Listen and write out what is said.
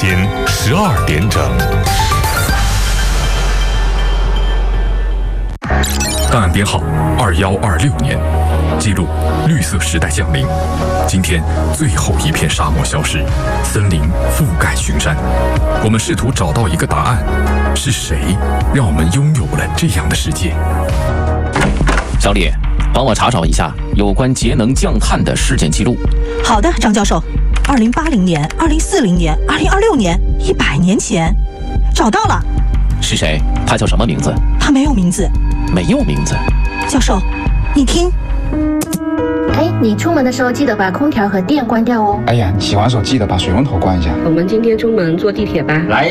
间12点整。档案编号2126年，记录绿色时代降临。今天最后一片沙漠消失，森林覆盖群山。我们试图找到一个答案：是谁让我们拥有了这样的世界？ 小李，帮我查找一下有关节能降碳的事件记录。 好的，张教授。2080年、2040年、2026年，100年前，找到了。 是谁？他叫什么名字？ 他没有名字。 没有名字。 教授，你听。 你出门的时候记得把空调和电关掉哦。 哎呀，洗完手记得把水龙头关一下。 我们今天出门坐地铁吧。 来